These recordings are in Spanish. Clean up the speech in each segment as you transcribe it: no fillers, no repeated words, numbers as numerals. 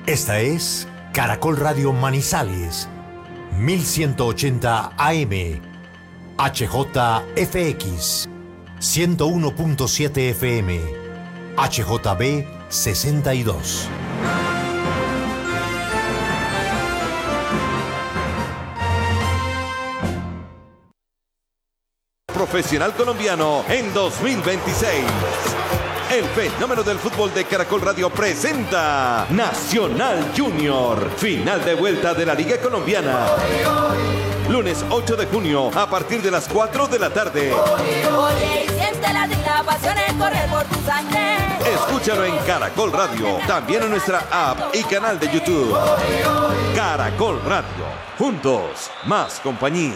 Esta es Caracol Radio Manizales, 1180 AM, HJFX, 101.7 FM, HJB 62. Profesional colombiano en 2026. El fenómeno del fútbol de Caracol Radio presenta Nacional Junior, final de vuelta de la Liga Colombiana. Lunes 8 de junio a partir de las 4 de la tarde. Oye, y siente la pasión en correr por tu sangre. Escúchalo en Caracol Radio, también en nuestra app y canal de YouTube. Caracol Radio, juntos, más compañía.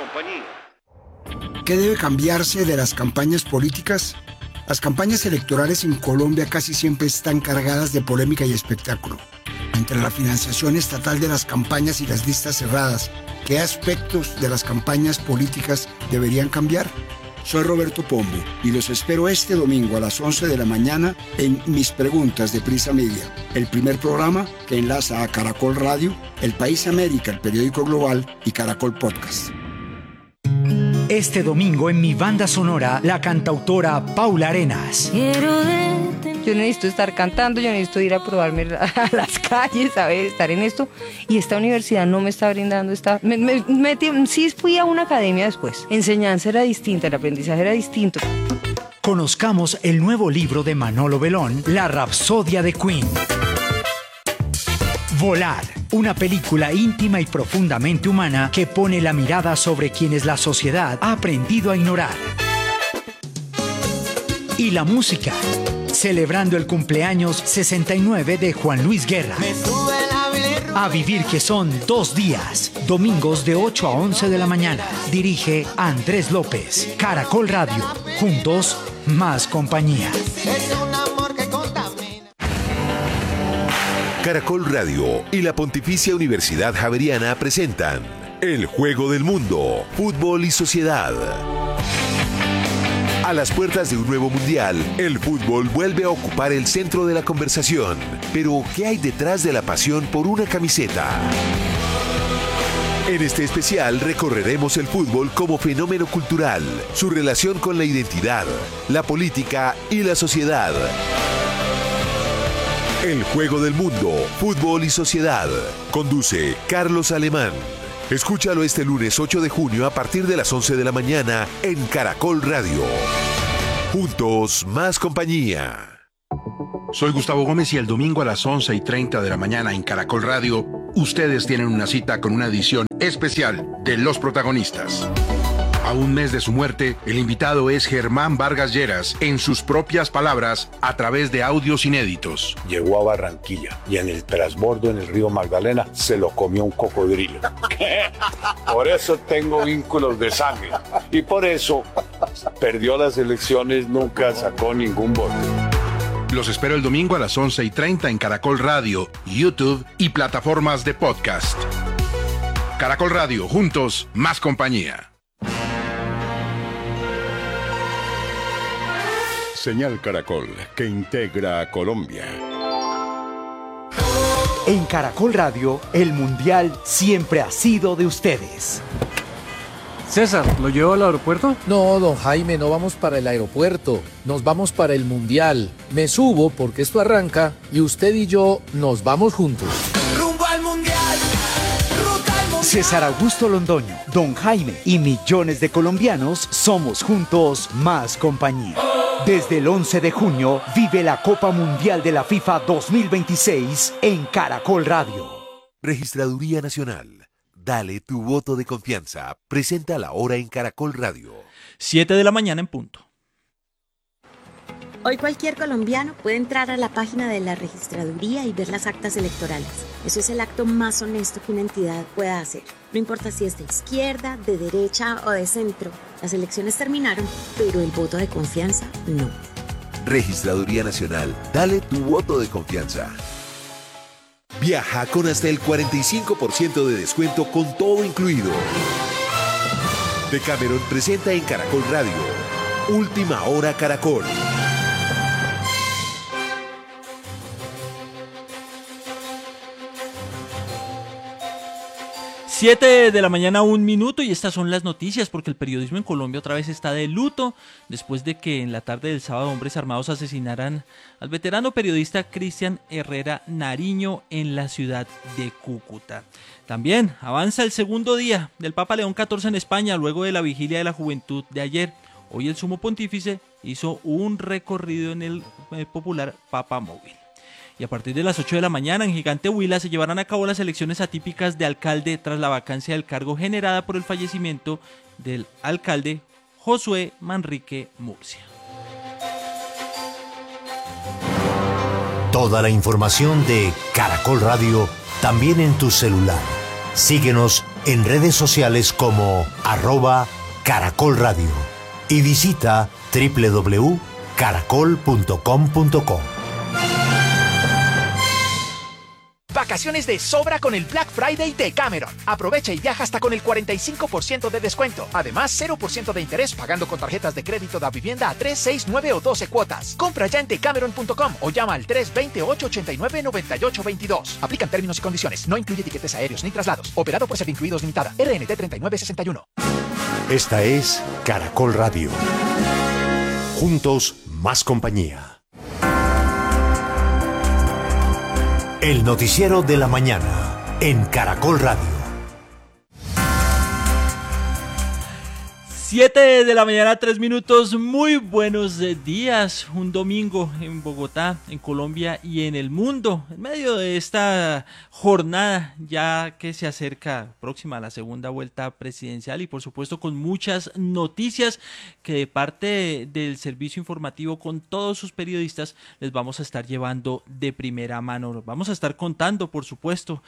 ¿Qué debe cambiarse de las campañas políticas? Las campañas electorales en Colombia casi siempre están cargadas de polémica y espectáculo. Entre la financiación estatal de las campañas y las listas cerradas, ¿qué aspectos de las campañas políticas deberían cambiar? Soy Roberto Pombo y los espero este domingo a las 11 de la mañana en Mis Preguntas de Prisa Media, el primer programa que enlaza a Caracol Radio, El País América, el periódico global y Caracol Podcast. Este domingo en mi banda sonora, la cantautora Paula Arenas. Yo necesito estar cantando, yo necesito ir a probarme a las calles, a ver, estar en esto. Y esta universidad no me está brindando esta... sí fui a una academia después. Enseñanza era distinta, el aprendizaje era distinto. Conozcamos el nuevo libro de Manolo Belón, La Rapsodia de Queen. Volar, una película íntima y profundamente humana que pone la mirada sobre quienes la sociedad ha aprendido a ignorar. Y la música, celebrando el cumpleaños 69 de Juan Luis Guerra. A vivir, que son 2 días, domingos de 8 a 11 de la mañana. Dirige Andrés López. Caracol Radio, juntos, más compañía. Caracol Radio y la Pontificia Universidad Javeriana presentan El Juego del Mundo, Fútbol y Sociedad. A las puertas de un nuevo mundial, el fútbol vuelve a ocupar el centro de la conversación. Pero, ¿qué hay detrás de la pasión por una camiseta? En este especial recorreremos el fútbol como fenómeno cultural, su relación con la identidad, la política y la sociedad. El Juego del Mundo, Fútbol y Sociedad. Conduce Carlos Alemán. Escúchalo este lunes 8 de junio a partir de las 11 de la mañana en Caracol Radio. Juntos, más compañía. Soy Gustavo Gómez y el domingo a las 11:30 de la mañana en Caracol Radio, ustedes tienen una cita con una edición especial de Los Protagonistas. A un mes de su muerte, el invitado es Germán Vargas Lleras, en sus propias palabras, a través de audios inéditos. Llegó a Barranquilla y en el transbordo en el río Magdalena se lo comió un cocodrilo. Por eso tengo vínculos de sangre y por eso perdió las elecciones, nunca sacó ningún voto. Los espero el domingo a las 11:30 en Caracol Radio, YouTube y plataformas de podcast. Caracol Radio, juntos, más compañía. Señal Caracol, que integra a Colombia. En Caracol Radio, el mundial siempre ha sido de ustedes. César, ¿lo llevo al aeropuerto? No, don Jaime, no vamos para el aeropuerto. Nos vamos para el mundial. Me subo porque esto arranca y usted y yo nos vamos juntos. Rumbo al mundial, ruta al mundial. César Augusto Londoño, don Jaime y millones de colombianos somos juntos más compañía. Desde el 11 de junio, vive la Copa Mundial de la FIFA 2026 en Caracol Radio. Registraduría Nacional. Dale tu voto de confianza. Presenta la hora en Caracol Radio. 7 de la mañana en punto. Hoy cualquier colombiano puede entrar a la página de la registraduría y ver las actas electorales. Eso es el acto más honesto que una entidad pueda hacer. No importa si es de izquierda, de derecha o de centro. Las elecciones terminaron, pero el voto de confianza no. Registraduría Nacional. Dale tu voto de confianza. Viaja con hasta el 45% de descuento con todo incluido. Decameron presenta en Caracol Radio. Última Hora Caracol. 7 de la mañana, 1 minuto, y estas son las noticias, porque el periodismo en Colombia otra vez está de luto, después de que en la tarde del sábado hombres armados asesinaran al veterano periodista Cristian Herrera Nariño en la ciudad de Cúcuta. También avanza el segundo día del Papa León XIV en España, luego de la vigilia de la juventud de ayer. Hoy el sumo pontífice hizo un recorrido en el popular Papa Móvil. Y a partir de las 8 de la mañana en Gigante Huila se llevarán a cabo las elecciones atípicas de alcalde tras la vacancia del cargo generada por el fallecimiento del alcalde Josué Manrique Murcia. Toda la información de Caracol Radio también en tu celular. Síguenos en redes sociales como @Caracol Radio y visita www.caracol.com.co. Vacaciones de sobra con el Black Friday de Cameron. Aprovecha y viaja hasta con el 45% de descuento. Además, 0% de interés pagando con tarjetas de crédito de vivienda a 3, 6, 9 o 12 cuotas. Compra ya en decameron.com o llama al 320-889-9822. Aplican términos y condiciones. No incluye tiquetes aéreos ni traslados. Operado por Servincluidos Limitada. RNT 3961. Esta es Caracol Radio. Juntos, más compañía. El noticiero de la mañana en Caracol Radio. 7 de la mañana, 3 minutos. Muy buenos días. Un domingo en Bogotá, en Colombia y en el mundo. En medio de esta jornada, ya que se acerca próxima a la segunda vuelta presidencial y por supuesto con muchas noticias que de parte del servicio informativo con todos sus periodistas les vamos a estar llevando de primera mano. Vamos a estar contando, por supuesto,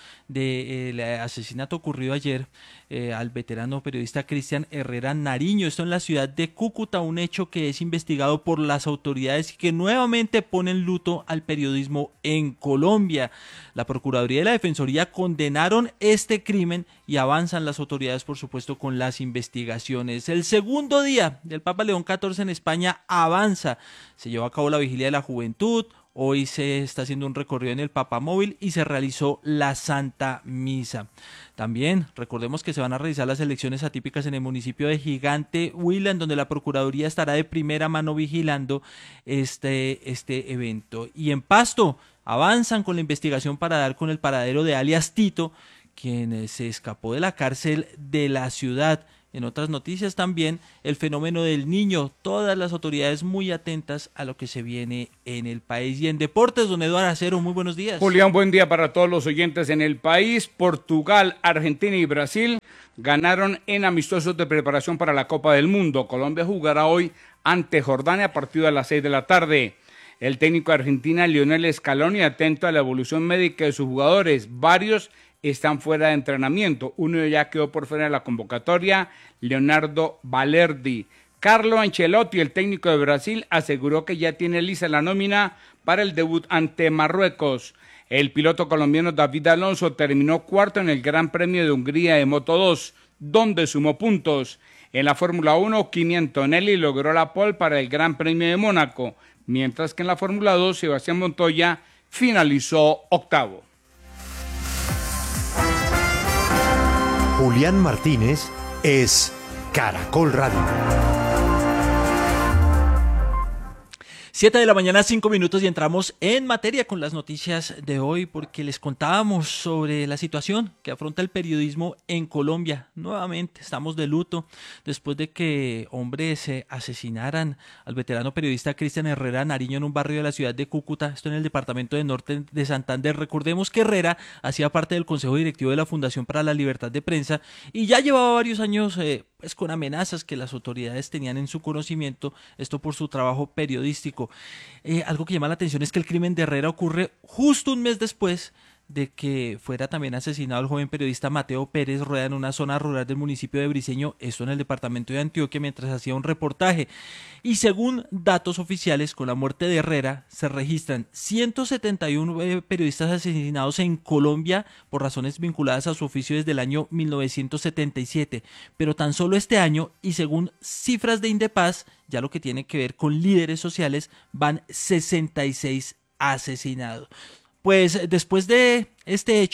del asesinato ocurrido ayer al veterano periodista Cristian Herrera Nariño. Esto en la ciudad de Cúcuta, un hecho que es investigado por las autoridades y que nuevamente pone en luto al periodismo en Colombia. La Procuraduría y la Defensoría condenaron este crimen y avanzan las autoridades, por supuesto, con las investigaciones. El segundo día del Papa León XIV en España avanza. Se llevó a cabo la vigilia de la juventud. Hoy se está haciendo un recorrido en el Papa Móvil y se realizó la Santa Misa. También recordemos que se van a realizar las elecciones atípicas en el municipio de Gigante Huila, en donde la Procuraduría estará de primera mano vigilando este evento. Y en Pasto avanzan con la investigación para dar con el paradero de alias Tito, quien se escapó de la cárcel de la ciudad. En otras noticias también, el fenómeno del niño, todas las autoridades muy atentas a lo que se viene en el país. Y en deportes, don Eduardo Acero, muy buenos días. Julián, buen día para todos los oyentes en el país. Portugal, Argentina y Brasil ganaron en amistosos de preparación para la Copa del Mundo. Colombia jugará hoy ante Jordania a partir de las 6 de la tarde. El técnico de Argentina, Lionel Scaloni, atento a la evolución médica de sus jugadores. Varios están fuera de entrenamiento. Uno ya quedó por fuera de la convocatoria, Leonardo Balerdi. Carlo Ancelotti, el técnico de Brasil, aseguró que ya tiene lista la nómina para el debut ante Marruecos. El piloto colombiano David Alonso terminó cuarto en el Gran Premio de Hungría de Moto2, donde sumó puntos. En la Fórmula 1, Kimi Antonelli logró la pole para el Gran Premio de Mónaco, mientras que en la Fórmula 2, Sebastián Montoya finalizó octavo. Julián Martínez es Caracol Radio. 7 de la mañana, 5 minutos y entramos en materia con las noticias de hoy porque les contábamos sobre la situación que afronta el periodismo en Colombia. Nuevamente estamos de luto después de que hombres asesinaran al veterano periodista Cristian Herrera Nariño en un barrio de la ciudad de Cúcuta, esto en el departamento de Norte de Santander. Recordemos que Herrera hacía parte del Consejo Directivo de la Fundación para la Libertad de Prensa y ya llevaba varios años con amenazas que las autoridades tenían en su conocimiento, esto por su trabajo periodístico. Algo que llama la atención es que el crimen de Herrera ocurre justo un mes después de que fuera también asesinado el joven periodista Mateo Pérez Rueda en una zona rural del municipio de Briceño, esto en el departamento de Antioquia, mientras hacía un reportaje. Y según datos oficiales, con la muerte de Herrera se registran 171 periodistas asesinados en Colombia por razones vinculadas a su oficio desde el año 1977, pero tan solo este año, y según cifras de Indepaz, ya lo que tiene que ver con líderes sociales, van 66 asesinados. Pues después de este hecho,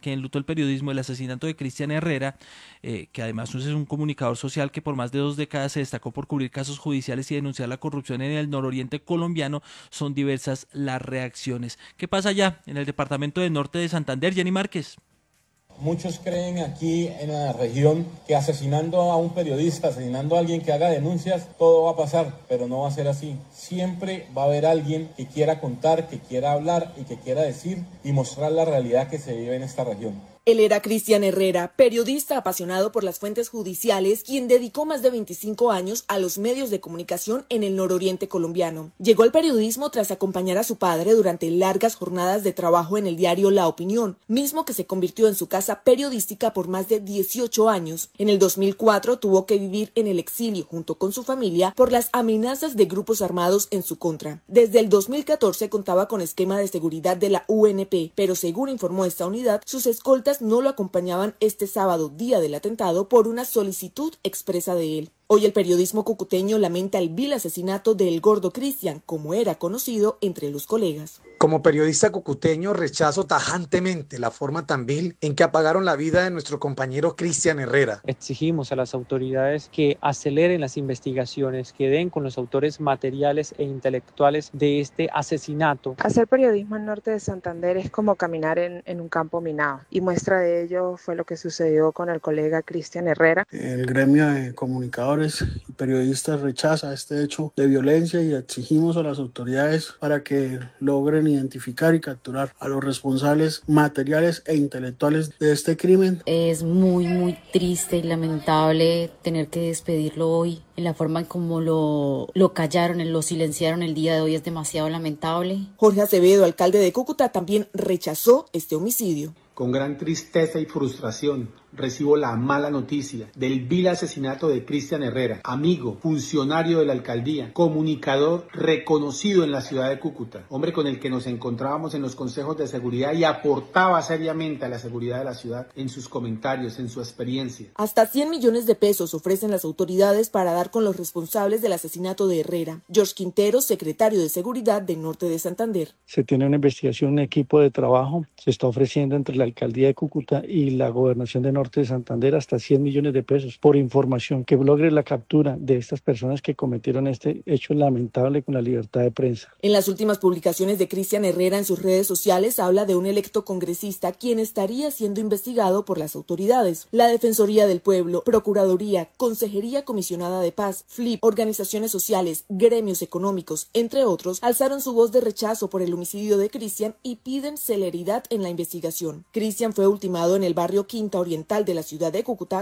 que enlutó el periodismo, el asesinato de Cristian Herrera, que además es un comunicador social que por más de 2 décadas se destacó por cubrir casos judiciales y denunciar la corrupción en el nororiente colombiano, son diversas las reacciones. ¿Qué pasa allá en el departamento de Norte de Santander? Jenny Márquez. Muchos creen aquí en la región que asesinando a un periodista, asesinando a alguien que haga denuncias, todo va a pasar, pero no va a ser así. Siempre va a haber alguien que quiera contar, que quiera hablar y que quiera decir y mostrar la realidad que se vive en esta región. Él era Cristian Herrera, periodista apasionado por las fuentes judiciales, quien dedicó más de 25 años a los medios de comunicación en el nororiente colombiano. Llegó al periodismo tras acompañar a su padre durante largas jornadas de trabajo en el diario La Opinión, mismo que se convirtió en su casa periodística por más de 18 años. En el 2004 tuvo que vivir en el exilio junto con su familia por las amenazas de grupos armados en su contra. Desde el 2014 contaba con esquema de seguridad de la UNP, pero según informó esta unidad, sus escoltas no lo acompañaban este sábado, día del atentado, por una solicitud expresa de él. Hoy el periodismo cucuteño lamenta el vil asesinato del Gordo Cristian, como era conocido entre los colegas. Como periodista cucuteño rechazo tajantemente la forma tan vil en que apagaron la vida de nuestro compañero Cristian Herrera. Exigimos a las autoridades que aceleren las investigaciones, que den con los autores materiales e intelectuales de este asesinato. Hacer periodismo en Norte de Santander es como caminar en un campo minado, y muestra de ello fue lo que sucedió con el colega Cristian Herrera. El gremio de comunicadores y periodistas rechaza este hecho de violencia y exigimos a las autoridades para que logren identificar y capturar a los responsables materiales e intelectuales de este crimen. Es muy triste y lamentable tener que despedirlo hoy. En la forma en como lo callaron, lo silenciaron el día de hoy es demasiado lamentable. Jorge Acevedo, alcalde de Cúcuta, también rechazó este homicidio. Con gran tristeza y frustración recibo la mala noticia del vil asesinato de Cristian Herrera, amigo, funcionario de la alcaldía, comunicador reconocido en la ciudad de Cúcuta, hombre con el que nos encontrábamos en los consejos de seguridad y aportaba seriamente a la seguridad de la ciudad en sus comentarios, en su experiencia. Hasta 100 millones de pesos ofrecen las autoridades para dar con los responsables del asesinato de Herrera. George Quintero, secretario de Seguridad del Norte de Santander. Se tiene una investigación, un equipo de trabajo, se está ofreciendo entre la alcaldía de Cúcuta y la gobernación de Norte de Santander hasta 100 millones de pesos por información que logre la captura de estas personas que cometieron este hecho lamentable con la libertad de prensa. En las últimas publicaciones de Cristian Herrera en sus redes sociales habla de un electo congresista quien estaría siendo investigado por las autoridades. La Defensoría del Pueblo, Procuraduría, Consejería Comisionada de Paz, FLIP, organizaciones sociales, gremios económicos, entre otros, alzaron su voz de rechazo por el homicidio de Cristian y piden celeridad en la investigación. Cristian fue ultimado en el barrio Quinta Oriental de la ciudad de Cúcuta